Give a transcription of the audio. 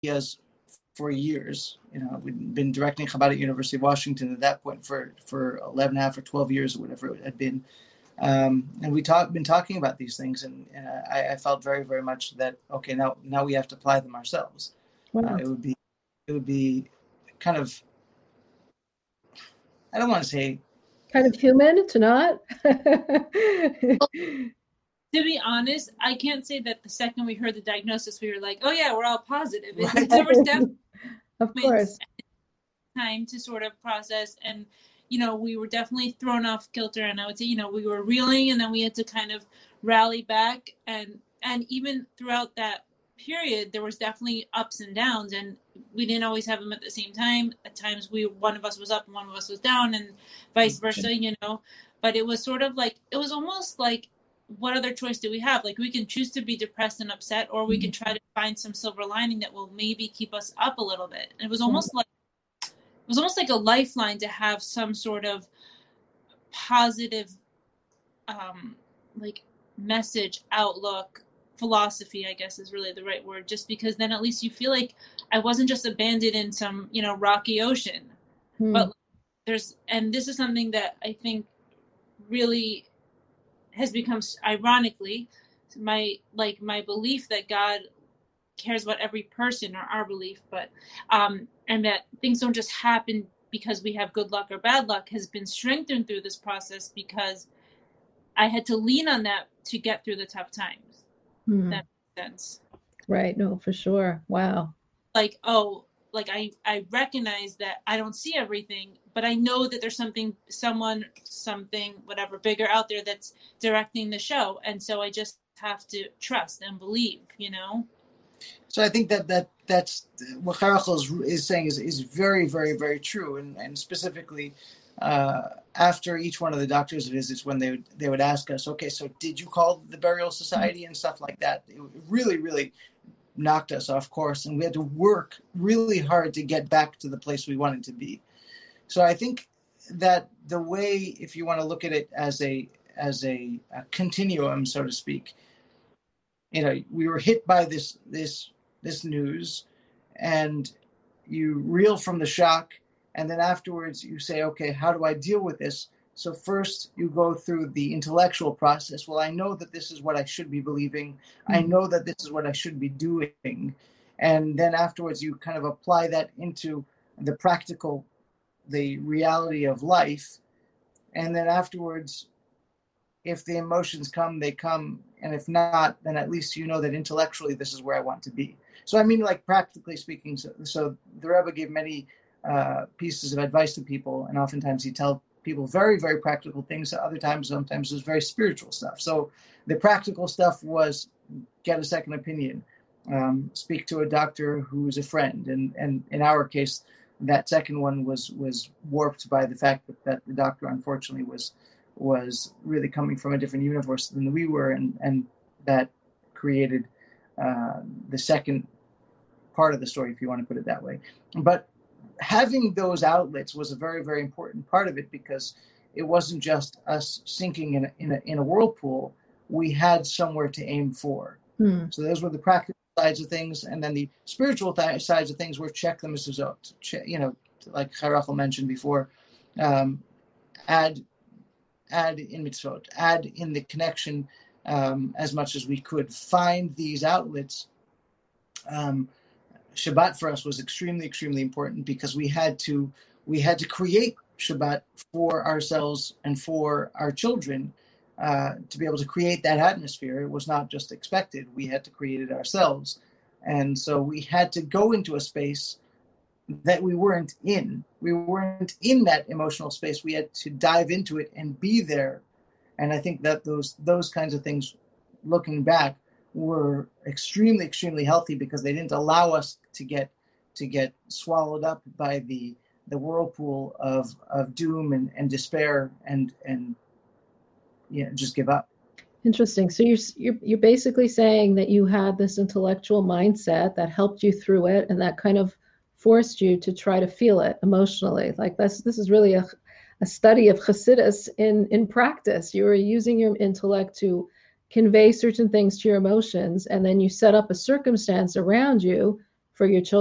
ideas for years. We'd been directing Chabad at University of Washington at that point for 11 and a half or 12 years or whatever it had been. And been talking about these things, and I felt very, very much that, okay, now we have to apply them ourselves. Wow. It would be kind of, I don't want to say kind of human to not. To be honest, I can't say that the second we heard the diagnosis, we were like, oh yeah, we're all positive. Right. There was definitely of course time to sort of process, and we were definitely thrown off kilter, and I would say, we were reeling, and then we had to kind of rally back, and even throughout that period, there was definitely ups and downs, and we didn't always have them at the same time. At times, one of us was up and one of us was down, and vice versa, But it was sort of like, it was almost like, what other choice do we have? Like, we can choose to be depressed and upset, or we can try to find some silver lining that will maybe keep us up a little bit. And it was almost like a lifeline to have some sort of positive, like message, outlook, philosophy, I guess is really the right word, just because then at least you feel like I wasn't just abandoned in some, rocky ocean, but and this is something that I think really has become, ironically, my belief that God cares about every person, or our belief, but and that things don't just happen because we have good luck or bad luck, has been strengthened through this process, because I had to lean on that to get through the tough times. If that makes sense. Right. No, for sure. Wow. I recognize that I don't see everything, but I know that there's something, whatever, bigger out there that's directing the show. And so I just have to trust and believe, So I think that's what Charachel is saying is very, very, very true. And specifically, after each one of the doctor's visits, when they would ask us, okay, so did you call the burial society and stuff like that? It really, really knocked us off course, and we had to work really hard to get back to the place we wanted to be. So I think that the way, if you want to look at it as a continuum, so to speak, we were hit by this news, and you reel from the shock, and then afterwards you say, okay, how do I deal with this? So first you go through the intellectual process. Well, I know that this is what I should be believing. I know that this is what I should be doing. And then afterwards you kind of apply that into the practical, the reality of life. And then afterwards, if the emotions come, they come. And if not, then at least you know that intellectually this is where I want to be. So I mean, like, practically speaking, so the Rebbe gave many pieces of advice to people, and oftentimes he'd tell people very, very practical things. Sometimes it was very spiritual stuff. So the practical stuff was get a second opinion, speak to a doctor who's a friend. And in our case, that second one was warped by the fact that the doctor, unfortunately, was really coming from a different universe than we were. And that created the second part of the story, if you want to put it that way. But having those outlets was a very, very important part of it, because it wasn't just us sinking in a whirlpool. We had somewhere to aim for. So those were the practical sides of things, and then the spiritual sides of things were check the mitzvot. Like Charachel mentioned before, add in mitzvot, add in the connection as much as we could. Find these outlets. Shabbat for us was extremely, extremely important, because we had to create Shabbat for ourselves and for our children to be able to create that atmosphere. It was not just expected; we had to create it ourselves, and so we had to go into a space that we weren't in. We weren't in that emotional space. We had to dive into it and be there. And I think that those kinds of things, looking back, were extremely, extremely healthy, because they didn't allow us to get swallowed up by the whirlpool of doom and despair and just give up. Interesting. So you're basically saying that you had this intellectual mindset that helped you through it, and that kind of forced you to try to feel it emotionally. Like this is really a study of Chassidus in practice. You were using your intellect to convey certain things to your emotions, and then you set up a circumstance around you for your children.